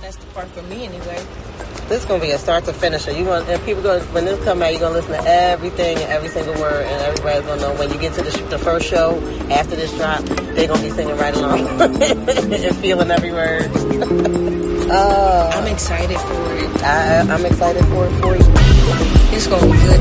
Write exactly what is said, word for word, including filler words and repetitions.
That's the part for me anyway. This is gonna be a start to finish. You want and people gonna when this come out, you're gonna listen to everything and every single word, and everybody's gonna know when you get to the, sh- the first show after this drop, they're gonna be singing right along and feeling every word. uh, I'm excited for it. I, I'm excited for it for you. It's gonna be good